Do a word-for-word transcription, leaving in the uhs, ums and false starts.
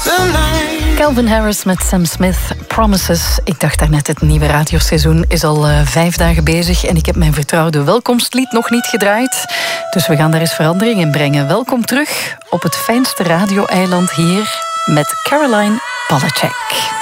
Calvin Harris met Sam Smith, Promises. Ik dacht daarnet, het nieuwe radioseizoen is al uh, vijf dagen bezig en ik heb mijn vertrouwde welkomstlied nog niet gedraaid. Dus we gaan daar eens verandering in brengen. Welkom terug op het fijnste radio-eiland hier met Caroline Polachek.